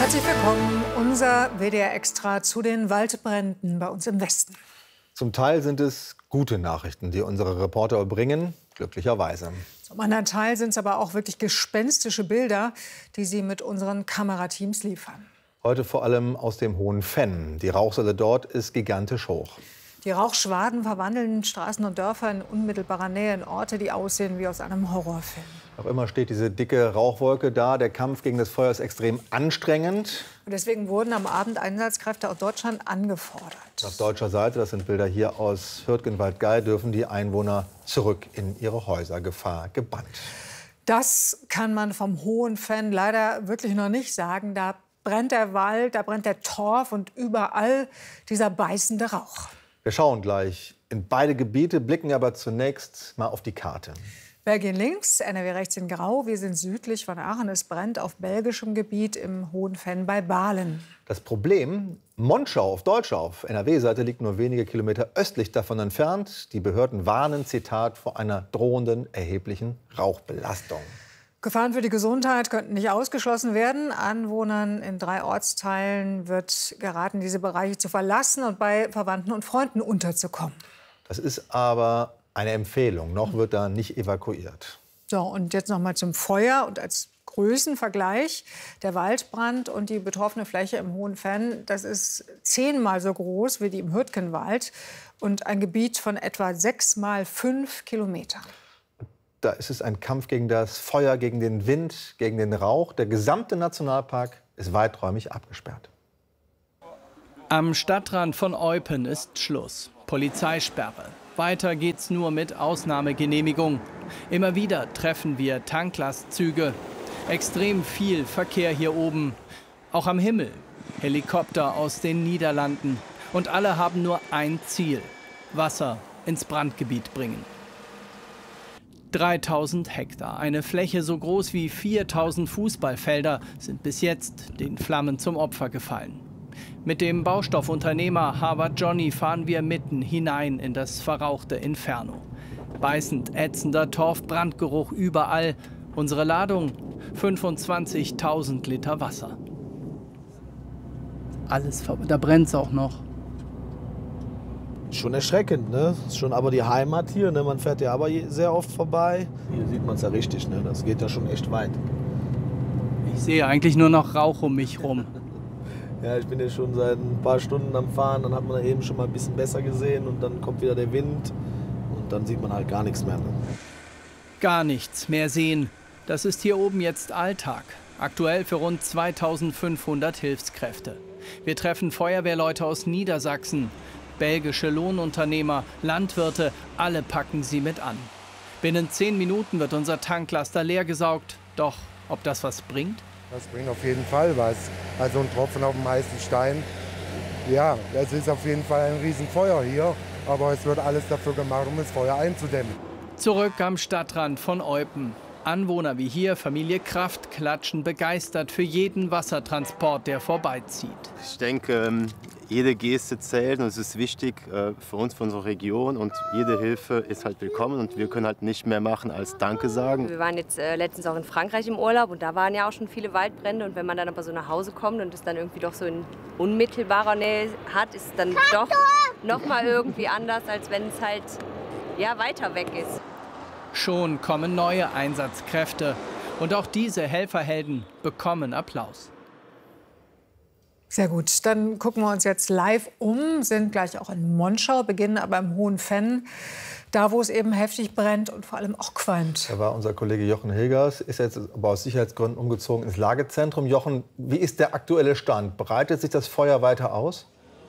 Herzlich willkommen, unser WDR Extra zu den Waldbränden bei uns im Westen. Zum Teil sind es gute Nachrichten, die unsere Reporter bringen, glücklicherweise. Zum anderen Teil sind es aber auch wirklich gespenstische Bilder, die sie mit unseren Kamerateams liefern. Heute vor allem aus dem Hohen Venn. Die Rauchsäule dort ist gigantisch hoch. Die Rauchschwaden verwandeln Straßen und Dörfer in unmittelbarer Nähe in Orte, die aussehen wie aus einem Horrorfilm. Noch immer steht diese dicke Rauchwolke da. Der Kampf gegen das Feuer ist extrem anstrengend. Und deswegen wurden am Abend Einsatzkräfte aus Deutschland angefordert. Auf deutscher Seite, das sind Bilder hier aus Hürtgenwald-Gall, dürfen die Einwohner zurück in ihre Häuser. Gefahr gebannt. Das kann man vom Hohen Venn leider wirklich noch nicht sagen. Da brennt der Wald, da brennt der Torf und überall dieser beißende Rauch. Wir schauen gleich in beide Gebiete, blicken aber zunächst mal auf die Karte. Belgien links, NRW rechts in Grau. Wir sind südlich von Aachen. Es brennt auf belgischem Gebiet im Hohen Venn bei Balen. Das Problem, Monschau auf deutscher, auf NRW-Seite, liegt nur wenige Kilometer östlich davon entfernt. Die Behörden warnen, Zitat, vor einer drohenden erheblichen Rauchbelastung. Gefahren für die Gesundheit könnten nicht ausgeschlossen werden. Anwohnern in 3 Ortsteilen wird geraten, diese Bereiche zu verlassen und bei Verwandten und Freunden unterzukommen. Das ist aber eine Empfehlung. Noch wird da nicht evakuiert. So, und jetzt noch mal zum Feuer und als Größenvergleich. Der Waldbrand und die betroffene Fläche im Hohen Venn, das ist 10-mal so groß wie die im Hürtgenwald und ein Gebiet von etwa 6 mal 5 Kilometern. Da ist es ein Kampf gegen das Feuer, gegen den Wind, gegen den Rauch. Der gesamte Nationalpark ist weiträumig abgesperrt. Am Stadtrand von Eupen ist Schluss. Polizeisperre. Weiter geht's nur mit Ausnahmegenehmigung. Immer wieder treffen wir Tanklastzüge. Extrem viel Verkehr hier oben. Auch am Himmel. Helikopter aus den Niederlanden. Und alle haben nur ein Ziel: Wasser ins Brandgebiet bringen. 3000 Hektar, eine Fläche so groß wie 4000 Fußballfelder, sind bis jetzt den Flammen zum Opfer gefallen. Mit dem Baustoffunternehmer Harvard Johnny fahren wir mitten hinein in das verrauchte Inferno. Beißend ätzender Torfbrandgeruch überall. Unsere Ladung: 25.000 Liter Wasser. Alles, da brennt's auch noch. Schon erschreckend, ne? Ist schon aber die Heimat hier, ne? Man fährt ja aber sehr oft vorbei. Hier sieht man es ja richtig, ne? Das geht ja schon echt weit. Ich sehe eigentlich nur noch Rauch um mich rum. Ja, ich bin ja schon seit ein paar Stunden am Fahren, dann hat man da eben schon mal ein bisschen besser gesehen und dann kommt wieder der Wind und dann sieht man halt gar nichts mehr. Ne? Gar nichts mehr sehen. Das ist hier oben jetzt Alltag. Aktuell für rund 2500 Hilfskräfte. Wir treffen Feuerwehrleute aus Niedersachsen. Belgische Lohnunternehmer, Landwirte, alle packen sie mit an. Binnen 10 Minuten wird unser Tanklaster leergesaugt. Doch ob das was bringt? Das bringt auf jeden Fall was. Also ein Tropfen auf dem heißen Stein. Ja, es ist auf jeden Fall ein Riesenfeuer hier. Aber es wird alles dafür gemacht, um das Feuer einzudämmen. Zurück am Stadtrand von Eupen. Anwohner wie hier, Familie Kraft, klatschen begeistert für jeden Wassertransport, der vorbeizieht. Ich denke, jede Geste zählt und es ist wichtig für uns, für unsere Region. Und jede Hilfe ist halt willkommen und wir können halt nicht mehr machen als Danke sagen. Wir waren jetzt letztens auch in Frankreich im Urlaub und da waren ja auch schon viele Waldbrände. Und wenn man dann aber so nach Hause kommt und es dann irgendwie doch so in unmittelbarer Nähe hat, ist es dann doch noch mal irgendwie anders, als wenn es halt ja, weiter weg ist. Schon kommen neue Einsatzkräfte. Und auch diese Helferhelden bekommen Applaus. Sehr gut, dann gucken wir uns jetzt live um, sind gleich auch in Monschau, beginnen aber im Hohen Venn, da wo es eben heftig brennt und vor allem auch qualmt. Da war unser Kollege Jochen Hilgers, ist jetzt aber aus Sicherheitsgründen umgezogen ins Lagezentrum. Jochen, wie ist der aktuelle Stand? Breitet sich das Feuer weiter aus?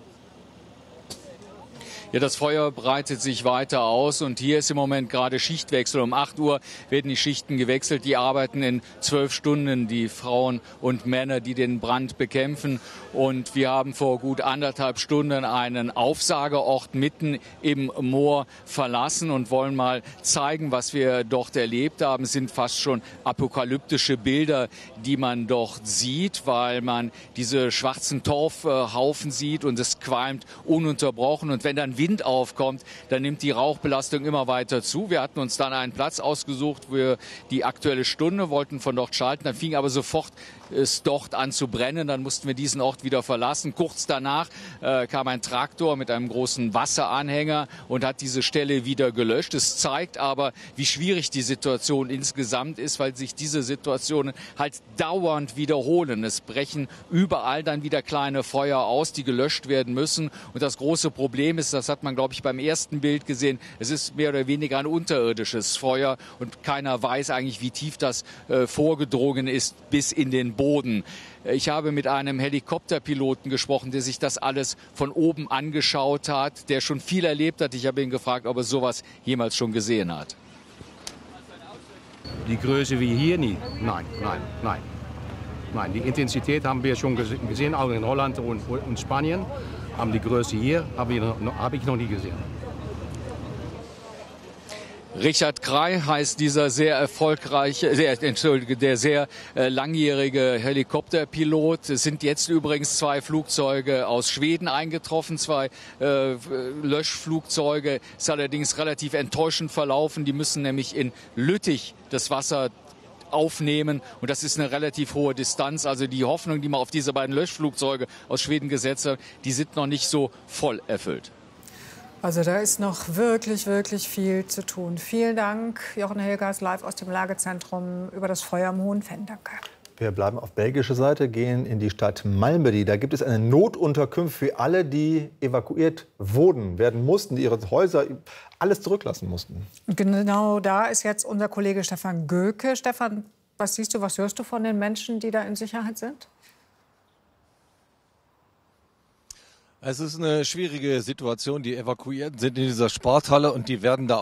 Ja, das Feuer breitet sich weiter aus und hier ist im Moment gerade Schichtwechsel. Um 8 Uhr werden die Schichten gewechselt. Die arbeiten in 12 Stunden, die Frauen und Männer, die den Brand bekämpfen. Und wir haben vor gut 1,5 Stunden einen Aufsageort mitten im Moor verlassen und wollen mal zeigen, was wir dort erlebt haben. Es sind fast schon apokalyptische Bilder, die man dort sieht, weil man diese schwarzen Torfhaufen sieht und es qualmt ununterbrochen. Und wenn dann Wind aufkommt, dann nimmt die Rauchbelastung immer weiter zu. Wir hatten uns dann einen Platz ausgesucht für die Aktuelle Stunde, wollten von dort schalten. Dann fing aber sofort es dort an zu brennen. Dann mussten wir diesen Ort wieder verlassen. Kurz danach kam ein Traktor mit einem großen Wasseranhänger und hat diese Stelle wieder gelöscht. Es zeigt aber, wie schwierig die Situation insgesamt ist, weil sich diese Situationen halt dauernd wiederholen. Es brechen überall dann wieder kleine Feuer aus, die gelöscht werden müssen. Und das große Problem ist, das hat man, glaube ich, beim ersten Bild gesehen, es ist mehr oder weniger ein unterirdisches Feuer und keiner weiß eigentlich, wie tief das vorgedrungen ist bis in den Boden. Ich habe mit einem Helikopterpiloten gesprochen, der sich das alles von oben angeschaut hat, der schon viel erlebt hat. Ich habe ihn gefragt, ob er sowas jemals schon gesehen hat. Die Größe wie hier nie. Nein, nein, nein. Nein, die Intensität haben wir schon gesehen, auch in Holland und Spanien. Aber die Größe hier habe ich noch nie gesehen. Richard Krey heißt dieser sehr erfolgreiche, der sehr langjährige Helikopterpilot. Es sind jetzt übrigens 2 Flugzeuge aus Schweden eingetroffen, 2 Löschflugzeuge. Ist allerdings relativ enttäuschend verlaufen. Die müssen nämlich in Lüttich das Wasser aufnehmen und das ist eine relativ hohe Distanz. Also die Hoffnung, die man auf diese beiden Löschflugzeuge aus Schweden gesetzt hat, die sind noch nicht so voll erfüllt. Also da ist noch wirklich, wirklich viel zu tun. Vielen Dank, Jochen Hilgers, live aus dem Lagezentrum über das Feuer am Hohen Venn. Danke. Wir bleiben auf belgischer Seite, gehen in die Stadt Malmedy. Da gibt es eine Notunterkunft für alle, die evakuiert werden mussten, die ihre Häuser alles zurücklassen mussten. Genau da ist jetzt unser Kollege Stefan Göke. Stefan, was siehst du, was hörst du von den Menschen, die da in Sicherheit sind? Es ist eine schwierige Situation. Die Evakuierten sind in dieser Sporthalle und die werden da